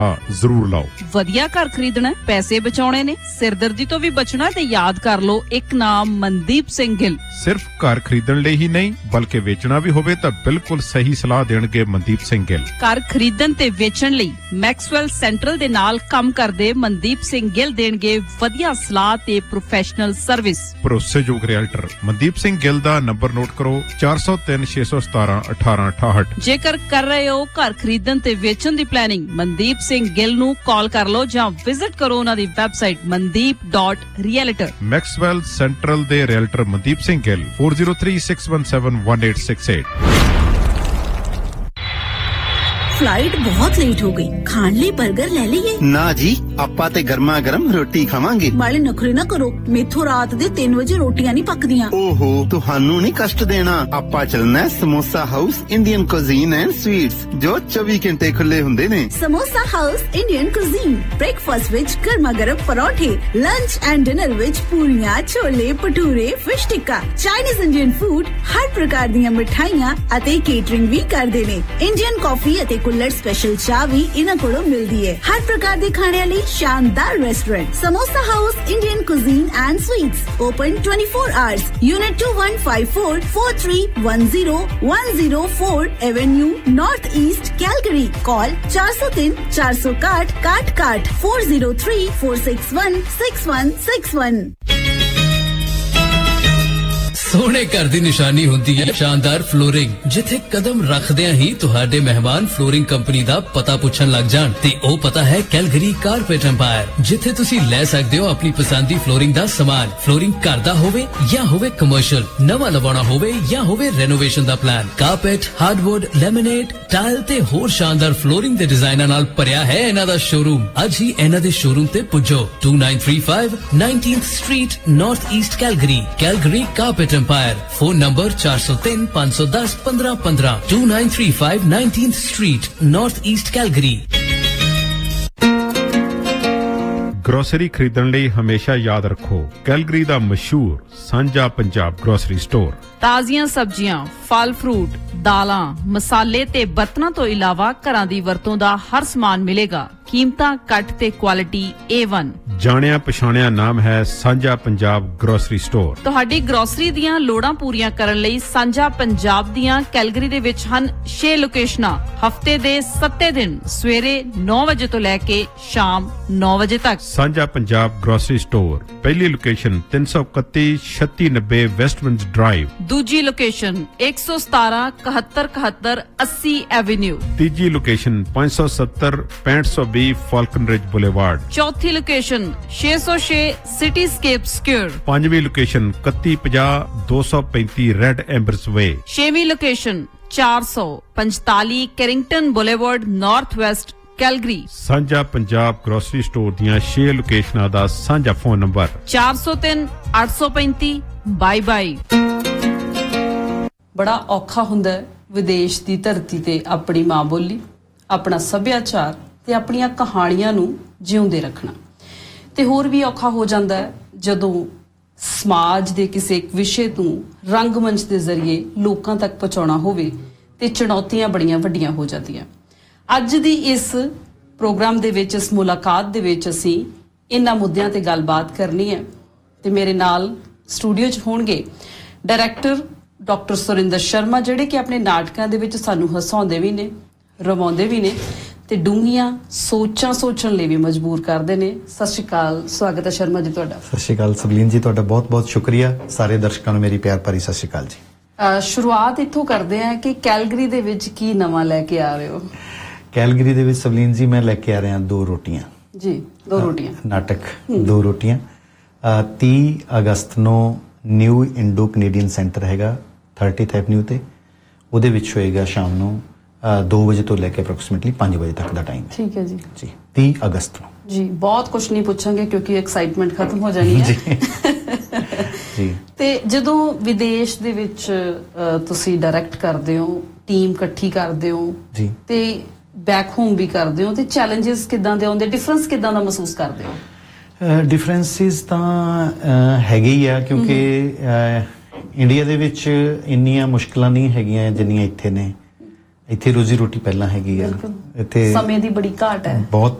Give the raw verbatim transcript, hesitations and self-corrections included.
ਜ਼ਰੂਰ ਲਾਓ। ਵਧੀਆ ਘਰ ਖਰੀਦਣਾ, ਪੈਸੇ ਬਚਾਉਣੇ ਨੇ, ਸਿਰਦਰਦੀ ਤੋਂ ਵੀ ਬਚਣਾ ਤੇ ਯਾਦ ਕਰ ਲਓ ਇੱਕ ਨਾਮ ਮਨਦੀਪ ਸਿੰਘ ਗਿੱਲ। ਸਿਰਫ ਘਰ ਖਰੀਦਣ ਲਈ ਹੀ ਨਹੀਂ ਬਲਕਿ ਵੇਚਣਾ ਵੀ ਹੋਵੇ ਤਾਂ ਬਿਲਕੁਲ ਸਹੀ ਸਲਾਹ ਦੇਣਗੇ ਮਨਦੀਪ ਸਿੰਘ ਗਿੱਲ। ਘਰ ਖਰੀਦਣ ਤੇ ਵੇਚਣ ਲਈ ਮੈਕਸਵੈਲ ਸੈਂਟਰਲ ਦੇ ਨਾਲ ਕੰਮ ਕਰਦੇ ਮਨਦੀਪ ਸਿੰਘ ਗਿੱਲ ਦੇਣਗੇ ਵਧੀਆ ਸਲਾਹ ਤੇ ਪ੍ਰੋਫੈਸ਼ਨਲ ਸਰਵਿਸ। ਭਰੋਸੇਯੋਗ ਰੀਅਲਟਰ ਮਨਦੀਪ ਸਿੰਘ ਗਿੱਲ ਦਾ ਨੰਬਰ ਨੋਟ ਕਰੋ ਚਾਰ ਸੌ ਤਿੰਨ ਛੇ ਸੌ ਸਤਾਰਾਂ ਅਠਾਰਾਂ ਅਠਾਹਠ। ਜੇਕਰ ਕਰ ਰਹੇ ਹੋ ਘਰ ਖਰੀਦਣ ਤੇ ਵੇਚਣ ਦੀ ਪਲੈਨਿੰਗ ਮਨਦੀਪ ਸਿੰਘ ਗਿੱਲ ਨੂੰ ਕਾਲ ਕਰ ਲਓ ਜਾਂ ਵਿਜ਼ਿਟ ਕਰੋ ਉਹਨਾਂ ਦੀ website Mandeep dot realtor. Maxwell central ਦੇ realtor Mandeep Singh Gill four zero three six one seven one eight six eight। Flight बहुत लेट हो गई, खान ली बर्गर ले लिए? ना जी, आपा ते गर्मा गर्म रोटी खावांगे। बाले नखरे ना करो, मेथों रात दे तीन बजे रोटियां नहीं पकदियां। ओहो, तुहानू नहीं कष्ट देना। आपा चलना है samosa house Indian cuisine and sweets जो चौबीस घंटे खुले हुंदे ने। Samosa house Indian cuisine breakfast विच गर्मा गर्म पराठे, लंच एंड डिनर विच पूरियां, chole bhature, fish tikka, Chinese Indian food, हर प्रकार ਦੀਆਂ ਮਿਠਾਈਆਂ ਅਤੇ ਕੇਟਰਿੰਗ ਵੀ ਕਰਦੇ ਨੇ। ਇੰਡੀਅਨ ਕਾਫੀ ਅਤੇ ਕੁੱਲੜ ਸਪੈਸ਼ਲ ਚਾਹ ਵੀ ਇਹਨਾਂ ਕੋਲੋਂ ਮਿਲਦੀ ਹੈ। ਹਰ ਪ੍ਰਕਾਰ ਦੇ ਖਾਣਿਆਂ ਲਈ ਸ਼ਾਨਦਾਰ restaurant samosa house Indian cuisine and sweets open twenty-four hours, unit two one five four four three one zero one zero four Avenue North East, Calgary. Call four oh three four oh one one one four zero three four six one six one six one। ਸੋਹਣੇ ਘਰ ਦੀ ਨਿਸ਼ਾਨੀ ਹੁੰਦੀ ਹੈ ਸ਼ਾਨਦਾਰ flooring, ਜਿੱਥੇ ਕਦਮ ਰੱਖਦਿਆਂ ਹੀ ਤੁਹਾਡੇ ਮਹਿਮਾਨ ਫਲੋਰਿੰਗ ਕੰਪਨੀ ਦਾ ਪਤਾ ਪੁੱਛਣ ਲੱਗ ਜਾਣ। ਤੇ ਉਹ ਪਤਾ ਹੈ ਕੈਲਗਰੀ ਕਾਰਪੇਟ ਐਮਪਾਇਰ, ਜਿੱਥੇ ਤੁਸੀਂ ਲੈ ਸਕਦੇ ਹੋ ਆਪਣੀ ਪਸੰਦ ਦੀ ਫਲੋਰਿੰਗ ਦਾ ਸਮਾਨ। ਫਲੋਰਿੰਗ ਘਰ ਦਾ ਹੋਵੇ ਜਾਂ ਹੋਵੇ ਕਮਰਸ਼ੀਅਲ, ਨਵਾਂ ਲਵਾਉਣਾ ਹੋਵੇ ਜਾਂ ਹੋਵੇ ਰੈਨੋਵੇਸ਼ਨ ਦਾ plan, carpet, hardwood, laminate, tile ਤੇ ਹੋਰ ਸ਼ਾਨਦਾਰ ਫਲੋਰਿੰਗ ਦੇ ਡਿਜ਼ਾਈਨਾਂ ਨਾਲ ਭਰਿਆ ਹੈ ਇਹਨਾਂ ਦਾ ਸ਼ੋਰੂਮ। ਅੱਜ ਹੀ ਇਹਨਾਂ ਦੇ ਸ਼ੋਰੂਮ ਤੇ ਪੁੱਜੋ two nine three five nineteenth Street, North East, Calgary. Calgary Carpet Empire. Phone number four oh three five one zero one five one five two nine three five nineteenth Street, North East, Calgary. Grocery ਖਰੀਦਣ ਲਈ ਹਮੇਸ਼ਾ ਯਾਦ ਰੱਖੋ Calgary ਦਾ ਮਸ਼ਹੂਰ ਸਾਂਝਾ Punjab grocery store. ਤਾਜ਼ੀਆਂ ਸਬਜ਼ੀਆਂ, ਫਲ ਫਰੂਟ, ਦਾਲਾਂ, ਮਸਾਲੇ ਤੇ ਬਰਤਨਾਂ ਤੋਂ ਇਲਾਵਾ ਘਰਾਂ ਦੀ ਵਰਤੋਂ ਦਾ ਹਰ ਸਮਾਨ ਮਿਲੇਗਾ। ਕੀਮਤਾਂ ਘੱਟ ਤੇ ਕੁਆਲਿਟੀ A one। ਜਾਣਿਆ ਪਛਾਣਿਆ ਨਾਮ ਹੈ ਸਾਂਝਾ ਪੰਜਾਬ ਗਰੋਸਰੀ ਸਟੋਰ। ਤੁਹਾਡੀ ਗਰੋਸਰੀ ਦੀਆਂ ਲੋੜਾਂ ਪੂਰੀਆਂ ਕਰਨ ਲਈ ਸਾਂਝਾ ਪੰਜਾਬ ਦੀਆਂ ਕੈਲਗਰੀ ਦੇ ਵਿੱਚ ਹਨ ਛੇ ਲੋਕੇਸ਼ਨਾਂ। ਹਫਤੇ ਦੇ ਸੱਤ ਦਿਨ ਸਵੇਰੇ ਨੌ ਵਜੇ ਤੋਂ ਲੈ ਕੇ ਸ਼ਾਮ ਨੌ ਵਜੇ ਤੱਕ। ਸਾਂਝਾ ਪੰਜਾਬ ਗਰੋਸਰੀ ਸਟੋਰ ਪਹਿਲੀ ਲੋਕੇਸ਼ਨ ਤਿੰਨ ਸੌ ਇਕੱਤੀ ਛੱਤੀ ਨੱਬੇ ਵੈਸਟਵਿੰਡ ਡਰਾਈਵ। ਦੂਜੀ ਲੋਕੇਸ਼ਨ ਇੱਕ ਸੌ ਸਤਾਰਾਂ ਇਕਹੱਤਰ ਇਕਹੱਤਰ ਅੱਸੀ ਐਵੇਨਿਊ। ਤੀਜੀ ਲੋਕੇਸ਼ਨ ਪੰਜ ਸੌ ਸੱਤਰ ਪੈਂਹਠ ਸੌ ਵੀਹ ਫਾਲਕਨ ਰਿਜ ਬੁਲੇਵਾਰਡ। ਚੌਥੀ ਲੋਕੇਸ਼ਨ ਛੇ ਸੌ ਛੇ ਸਿਟੀਸਕੇਪ ਸਕੁਅਰ। ਪੰਜਵੀਂ ਲੋਕੇਸ਼ਨ ਇਕੱਤੀ ਪੰਜਾਹ ਦੋ ਸੌ ਪੈਂਤੀ ਰੈਡ ਐਂਬਰਸ ਵੇ। ਛੇਵੀਂ ਲੋਕੇਸ਼ਨ ਚਾਰ ਸੌ ਪੰਤਾਲੀ ਕੈਰਿੰਗਟਨ ਬੁਲੇਵਾਰਡ, ਨਾਰਥ ਵੈਸਟ, ਕੈਲਗਰੀ। ਸਾਂਝਾ ਪੰਜਾਬ ਗਰੋਸਰੀ ਸਟੋਰ ਦੀਆਂ ਛੇ ਲੋਕੇਸ਼ਨਾਂ ਦਾ ਸਾਂਝਾ ਫੋਨ ਨੰਬਰ ਚਾਰ ਸੌ ਤਿੰਨ ਅੱਠ ਸੌ ਪੈਂਤੀ। ਬਾਈ ਬਾਈ। ਬੜਾ ਔਖਾ ਹੁੰਦਾ ਹੈ ਵਿਦੇਸ਼ ਦੀ ਧਰਤੀ ਤੇ ਆਪਣੀ ਮਾਂ ਬੋਲੀ, ਆਪਣਾ ਸੱਭਿਆਚਾਰ ਤੇ ਆਪਣੀਆਂ ਕਹਾਣੀਆਂ ਨੂੰ ਜਿਉਂਦੇ ਰੱਖਣਾ। ਤੇ ਹੋਰ ਵੀ ਔਖਾ ਹੋ ਜਾਂਦਾ ਹੈ ਜਦੋਂ ਸਮਾਜ ਦੇ ਕਿਸੇ ਇੱਕ ਵਿਸ਼ੇ ਨੂੰ ਰੰਗਮੰਚ ਦੇ ਜ਼ਰੀਏ ਲੋਕਾਂ ਤੱਕ ਪਹੁੰਚਾਉਣਾ ਹੋਵੇ ਤੇ ਚੁਣੌਤੀਆਂ ਬੜੀਆਂ ਵੱਡੀਆਂ ਹੋ ਜਾਂਦੀਆਂ। ਅੱਜ ਦੀ ਇਸ ਪ੍ਰੋਗਰਾਮ ਦੇ ਵਿੱਚ, ਇਸ ਮੁਲਾਕਾਤ ਦੇ ਵਿੱਚ ਅਸੀਂ ਇਹਨਾਂ ਮੁੱਦਿਆਂ ਤੇ ਗੱਲਬਾਤ ਕਰਨੀ ਹੈ। ਤੇ ਮੇਰੇ ਨਾਲ ਸਟੂਡੀਓ 'ਚ ਹੋਣਗੇ ਡਾਇਰੈਕਟਰ ਡਾਕਟਰ ਸੁਰਿੰਦਰ ਸ਼ਰਮਾ, ਜਿਹੜੇ ਕਿ ਆਪਣੇ ਨਾਟਕਾਂ ਦੇ ਵਿੱਚ ਸਾਨੂੰ ਹਸਾਉਂਦੇ ਵੀ ਨੇ, ਰਵਾਉਂਦੇ ਵੀ ਨੇ ਤੇ ਡੂੰਘੀਆਂ ਸੋਚਾਂ ਸੋਚਣ ਲਈ ਵੀ ਮਜਬੂਰ ਕਰਦੇ ਨੇ। ਸਤਿ ਸ਼੍ਰੀ ਅਕਾਲ, ਸਵਾਗਤ ਹੈ ਸ਼ਰਮਾ ਜੀ ਤੁਹਾਡਾ। ਸਤਿ ਸ਼੍ਰੀ ਅਕਾਲ ਸਬਲੀਨ ਜੀ, ਤੁਹਾਡਾ ਬਹੁਤ ਬਹੁਤ ਸ਼ੁਕਰੀਆ। ਸਾਰੇ ਦਰਸ਼ਕਾਂ ਨੂੰ ਮੇਰੀ ਪਿਆਰ ਭਰੀ ਸਤਿ ਸ਼੍ਰੀ ਅਕਾਲ ਜੀ। ਸ਼ੁਰੂਆਤ ਇੱਥੋਂ ਕਰਦੇ ਹਾਂ ਕਿ ਕੈਲਗਰੀ ਦੇ ਵਿੱਚ ਕੀ ਨਵਾਂ ਲੈ ਕੇ ਆ ਰਹੇ ਹੋ? ਕੈਲਗਰੀ ਦੇ ਵਿੱਚ ਸਬਲੀਨ ਜੀ ਮੈਂ ਲੈ ਕੇ ਆ ਰਿਹਾ ਦੋ ਰੋਟੀਆਂ ਜੀ। ਦੋ ਰੋਟੀਆਂ ਨਾਟਕ ਦੋ ਰੋਟੀਆਂ। ਤੀਹ ਅਗਸਤ ਨੂੰ ਨਿਊ ਇੰਡੋ ਕੈਨੇਡੀਅਨ ਸੈਂਟਰ ਹੈਗਾ ਥਰਟੀਥ ਐਵਨਿਊ ਤੇ, ਉਹਦੇ ਵਿੱਚ ਹੋਏਗਾ ਸ਼ਾਮ ਨੂੰ ਦੋ ਵਜੇ ਤੋਂ ਲੈ ਕੇ ਅਪਰੋਕਸੀਮੇਟਲੀ ਪੰਜ ਵਜੇ ਤੱਕ ਦਾ ਟਾਈਮ। ਠੀਕ ਹੈ ਜੀ। ਜੀ ਤੀਹ ਅਗਸਤ ਨੂੰ ਜੀ। ਬਹੁਤ ਕੁਝ ਨਹੀਂ ਪੁੱਛਾਂਗੇ ਕਿਉਂਕਿ ਐਕਸਾਈਟਮੈਂਟ ਖਤਮ ਹੋ ਜਾਣੀ ਹੈ ਜੀ। ਤੇ ਜਦੋਂ ਵਿਦੇਸ਼ ਦੇ ਵਿੱਚ ਤੁਸੀਂ ਡਾਇਰੈਕਟ ਕਰਦੇ ਹੋ, ਟੀਮ ਇਕੱਠੀ ਕਰਦੇ ਹੋ ਜੀ, ਤੇ ਬੈਕ ਹੋਮ ਵੀ ਕਰਦੇ ਹੋ, ਤੇ ਚੈਲੰਜਸ ਕਿੱਦਾਂ ਦੇ ਆਉਂਦੇ, ਡਿਫਰੈਂਸ ਕਿੱਦਾਂ ਦਾ ਮਹਿਸੂਸ ਕਰਦੇ ਹੋ? ਡਿਫਰੈਂਸਿਸ ਤਾਂ ਹੈਗੇ ਹੀ ਆ ਕਿਉਂਕਿ ਇੰਡੀਆ ਦੇ ਵਿੱਚ ਇੰਨੀਆਂ ਮੁਸ਼ਕਿਲਾਂ ਨਹੀਂ ਹੈਗੀਆਂ ਜਿੰਨੀਆਂ ਇੱਥੇ ਨੇ। ਇੱਥੇ ਰੋਜ਼ੀ ਰੋਟੀ ਪਹਿਲਾਂ ਹੈਗੀ ਆ, ਬਿਲਕੁਲ। ਇੱਥੇ ਸਮੇਂ ਦੀ ਬੜੀ ਘਾਟ ਹੈ। ਬਹੁਤ